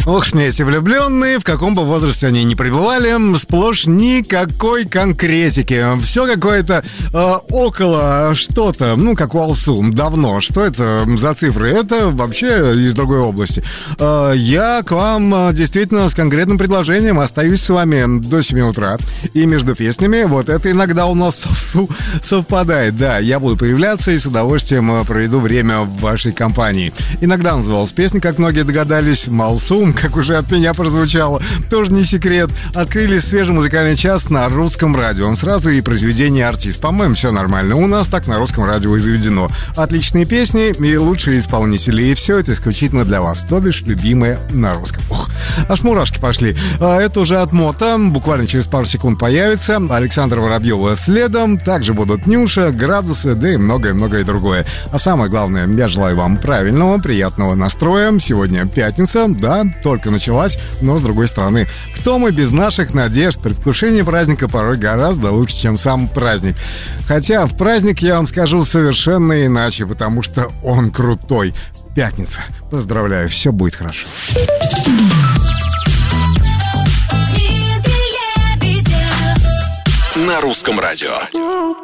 Ох, мне эти влюбленные, в каком бы возрасте они ни пребывали, сплошь никакой конкретики. Все какое-то около что-то, ну, как у Алсу, давно. Что это за цифры? Это вообще из другой области. Я к вам действительно с конкретным предложением остаюсь с вами до 7 утра. И между песнями вот это иногда у нас совпадает. Да, я буду появляться и с удовольствием проведу время в вашей компании. Иногда называлась песня, как многие догадались, Малсум, как уже от меня прозвучало, тоже не секрет. Открыли свежий музыкальный час на русском радио. Он сразу и произведение артист. По-моему, все нормально. У нас так на русском радио и заведено. Отличные песни и лучшие исполнители. И все это исключительно для вас. То бишь, любимые на русском. Ох, аж мурашки пошли. Это уже от Мота. Буквально через пару секунд появится. Александра Воробьева следом. Также будут Нюша, Градусы, да и многое-многое другое. А самое главное, я желаю вам правильного, приятного настроя. Сегодня пятница, да, только началась, но с другой стороны, кто мы без наших надежд? Предвкушение праздника порой гораздо лучше, чем сам праздник. Хотя в праздник, я вам скажу, совершенно иначе, потому что он крутой. Пятница. Поздравляю, все будет хорошо. На русском радио.